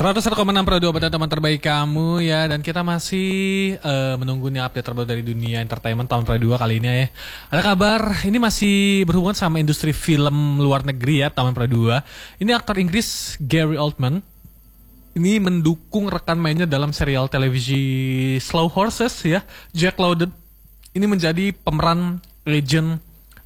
101,6 Pro 2 pada teman terbaik kamu ya. Dan kita masih menunggu nih update terbaru dari dunia entertainment tahun Pro 2 kali ini ya. Ada kabar, ini masih berhubungan sama industri film luar negeri ya tahun Pro 2. Ini aktor Inggris Gary Oldman ini mendukung rekan mainnya dalam serial televisi Slow Horses ya, Jack Lowden. Ini menjadi pemeran legend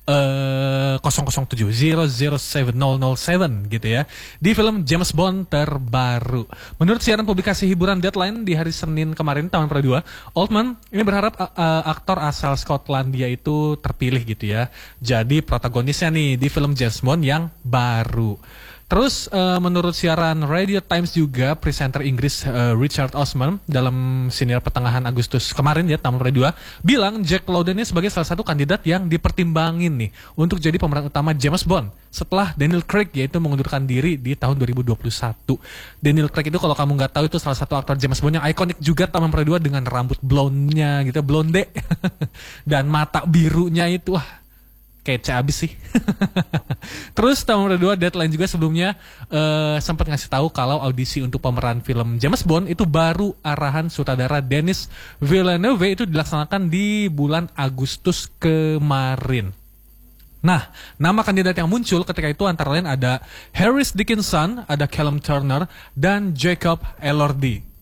007 007007 gitu ya di film James Bond terbaru. Menurut siaran publikasi hiburan Deadline di hari Senin kemarin tahun 2002, Oldman ini berharap aktor asal Skotlandia itu terpilih gitu ya jadi protagonisnya nih di film James Bond yang baru. Terus menurut siaran Radio Times juga, presenter Inggris Richard Osman dalam siniar pertengahan Agustus kemarin ya tahun 2002 bilang Jack Lowden ini sebagai salah satu kandidat yang dipertimbangin nih untuk jadi pemeran utama James Bond setelah Daniel Craig yaitu mengundurkan diri di tahun 2021. Daniel Craig itu kalau kamu nggak tahu itu salah satu aktor James Bond yang ikonik juga tahun 2002 dengan rambut blonde-nya gitu, blonde dan mata birunya itu wah kece abis sih. Terus tahun kedua Deadline juga sebelumnya sempat ngasih tahu kalau audisi untuk pemeran film James Bond itu baru arahan sutradara Denis Villeneuve itu dilaksanakan di bulan Agustus kemarin. Nah, nama kandidat yang muncul ketika itu antara lain ada Harris Dickinson, ada Callum Turner, dan Jacob Elordi.